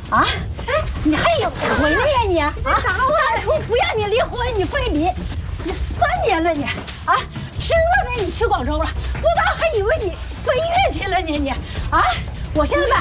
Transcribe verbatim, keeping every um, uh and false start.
啊？哎，你还有婚了呀你？啊，当初不让你离婚，你非离，你三年了你啊，知道呢你去广州了，不知道还以为你飞跃去了呢你啊！我现在把